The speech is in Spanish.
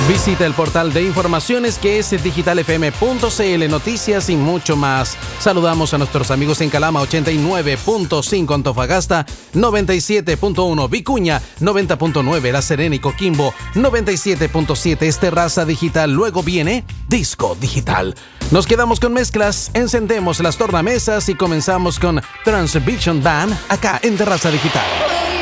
Visita el portal de informaciones que es digitalfm.cl, noticias y mucho más. Saludamos a nuestros amigos en Calama 89.5, Antofagasta 97.1, Vicuña 90.9, La Serena y Coquimbo 97.7. Es Terraza Digital, luego viene Disco Digital. Nos quedamos con mezclas, encendemos las tornamesas y comenzamos con Transvision Band acá en Terraza Digital.